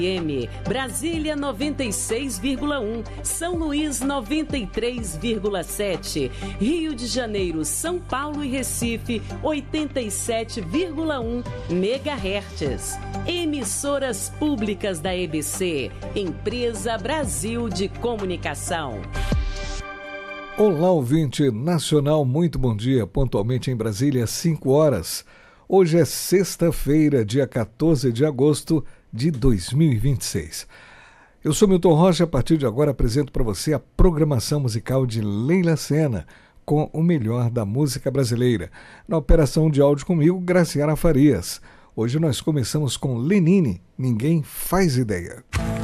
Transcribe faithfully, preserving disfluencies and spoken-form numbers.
M, Brasília noventa e seis vírgula um, São Luís noventa e três vírgula sete, Rio de Janeiro, São Paulo e Recife oitenta e sete vírgula um megahertz. Emissoras públicas da E B C, Empresa Brasil de Comunicação. Olá, ouvinte nacional, muito bom dia. Pontualmente em Brasília, cinco horas. Hoje é sexta-feira, dia quatorze de agosto de dois mil e vinte e seis. Eu sou Milton Rocha, a partir de agora apresento para você a programação musical de Leila Sena, com o melhor da música brasileira. Na operação de áudio comigo, Graciela Farias. Hoje nós começamos com Lenine, Ninguém Faz Ideia.